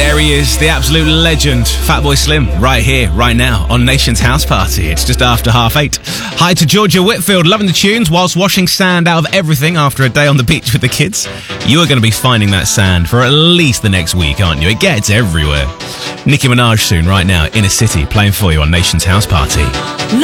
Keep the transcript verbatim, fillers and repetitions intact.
There he is, the absolute legend, Fatboy Slim, right here, right now, on Nation's House Party. It's just after half eight. Hi to Georgia Whitfield, loving the tunes whilst washing sand out of everything after a day on the beach with the kids. You are going to be finding that sand for at least the next week, aren't you? It gets everywhere. Nicki Minaj soon, right now, Inner City, playing for you on Nation's House Party.